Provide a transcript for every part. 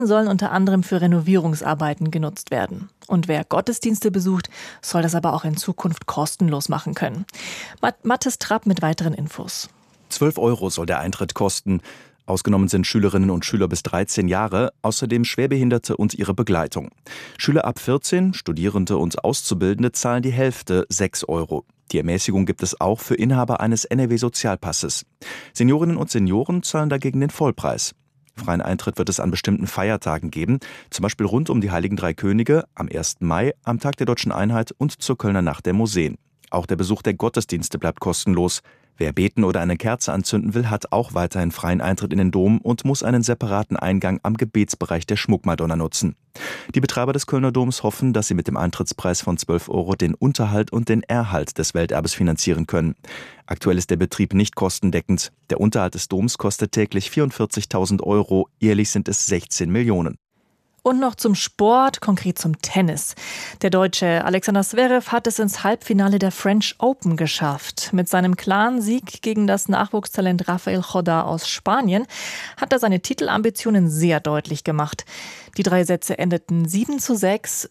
sollen unter anderem für Renovierungsarbeiten genutzt werden. Und wer Gottesdienste besucht, soll das aber auch in Zukunft kostenlos machen können. Mathis Trapp mit weiteren Infos. 12 € soll der Eintritt kosten. Ausgenommen sind Schülerinnen und Schüler bis 13 Jahre, außerdem Schwerbehinderte und ihre Begleitung. Schüler ab 14, Studierende und Auszubildende zahlen die Hälfte, 6 €. Die Ermäßigung gibt es auch für Inhaber eines NRW-Sozialpasses. Seniorinnen und Senioren zahlen dagegen den Vollpreis. Freien Eintritt wird es an bestimmten Feiertagen geben, zum Beispiel rund um die Heiligen Drei Könige, am 1. Mai, am Tag der Deutschen Einheit und zur Kölner Nacht der Museen. Auch der Besuch der Gottesdienste bleibt kostenlos. Wer beten oder eine Kerze anzünden will, hat auch weiterhin freien Eintritt in den Dom und muss einen separaten Eingang am Gebetsbereich der Schmuckmadonna nutzen. Die Betreiber des Kölner Doms hoffen, dass sie mit dem Eintrittspreis von 12 € den Unterhalt und den Erhalt des Welterbes finanzieren können. Aktuell ist der Betrieb nicht kostendeckend. Der Unterhalt des Doms kostet täglich 44.000 €, jährlich sind es 16 Millionen. Und noch zum Sport, konkret zum Tennis. Der Deutsche Alexander Zverev hat es ins Halbfinale der French Open geschafft. Mit seinem klaren Sieg gegen das Nachwuchstalent Rafael Jodar aus Spanien hat er seine Titelambitionen sehr deutlich gemacht. Die 3 Sätze endeten 7:6,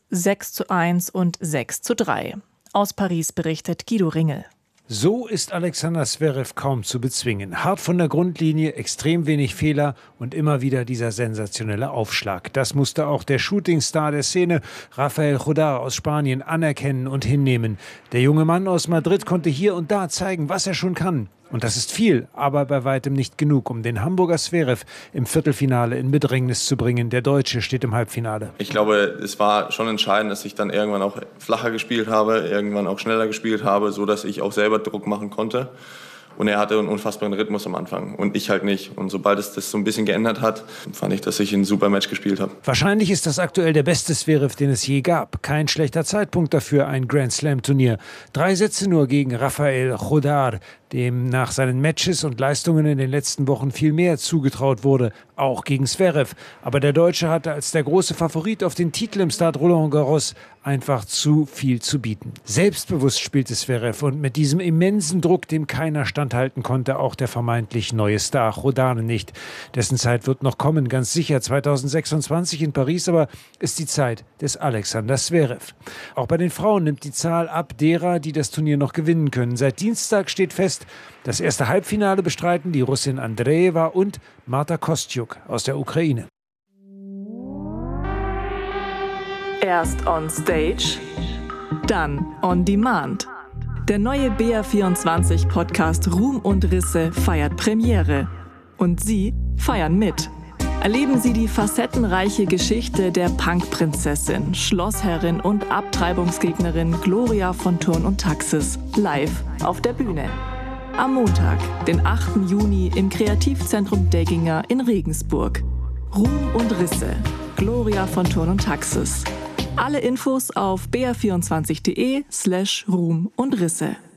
6:1 und 6:3. Aus Paris berichtet Guido Ringel. So ist Alexander Zverev kaum zu bezwingen. Hart von der Grundlinie, extrem wenig Fehler und immer wieder dieser sensationelle Aufschlag. Das musste auch der Shootingstar der Szene, Rafael Jodar aus Spanien, anerkennen und hinnehmen. Der junge Mann aus Madrid konnte hier und da zeigen, was er schon kann. Und das ist viel, aber bei weitem nicht genug, um den Hamburger Zverev im Viertelfinale in Bedrängnis zu bringen. Der Deutsche steht im Halbfinale. Ich glaube, es war schon entscheidend, dass ich dann irgendwann auch flacher gespielt habe, irgendwann auch schneller gespielt habe, so dass ich auch selber Druck machen konnte. Und er hatte einen unfassbaren Rhythmus am Anfang und ich halt nicht. Und sobald es das so ein bisschen geändert hat, fand ich, dass ich ein super Match gespielt habe. Wahrscheinlich ist das aktuell der beste Zverev, den es je gab. Kein schlechter Zeitpunkt dafür, ein Grand-Slam-Turnier. 3 Sätze nur gegen Rafael Jodar, dem nach seinen Matches und Leistungen in den letzten Wochen viel mehr zugetraut wurde, auch gegen Zverev. Aber der Deutsche hatte als der große Favorit auf den Titel im Stade Roland Garros einfach zu viel zu bieten. Selbstbewusst spielte Zverev und mit diesem immensen Druck, dem keiner standhalten konnte, auch der vermeintlich neue Star Jodar nicht. Dessen Zeit wird noch kommen, ganz sicher 2026 in Paris, aber ist die Zeit des Alexander Zverev. Auch bei den Frauen nimmt die Zahl ab derer, die das Turnier noch gewinnen können. Seit Dienstag steht fest, das erste Halbfinale bestreiten die Russin Andreeva und Marta Kostyuk aus der Ukraine. Erst on Stage, dann on Demand. Der neue BR24-Podcast Ruhm und Risse feiert Premiere. Und Sie feiern mit. Erleben Sie die facettenreiche Geschichte der Punkprinzessin, Schlossherrin und Abtreibungsgegnerin Gloria von Thurn und Taxis live auf der Bühne. Am Montag, den 8. Juni im Kreativzentrum Degginger in Regensburg. Ruhm und Risse, Gloria von Thurn und Taxis. Alle Infos auf br24.de/Ruhm und Risse.